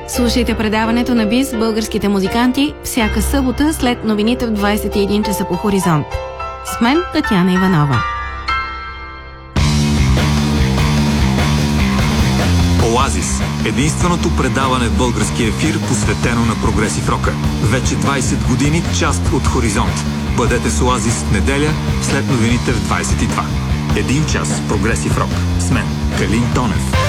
Слушайте предаването на БИЗ българските музиканти всяка събота след новините в 21 часа по Хоризонт. С мен Татяна Иванова. Оазис – единственото предаване в български ефир, посветено на прогресив рока. Вече 20 години част от Хоризонт. Бъдете с Оазис в неделя след новините в 22. Един час прогресив рок. С мен Калин Тонев.